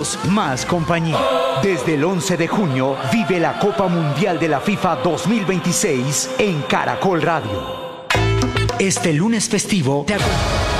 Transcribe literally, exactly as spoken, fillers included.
amigos, más compañía. Desde el once de junio, vive la Copa Mundial de la FIFA dos mil veintiséis en Caracol Radio. Este lunes festivo te acompaña.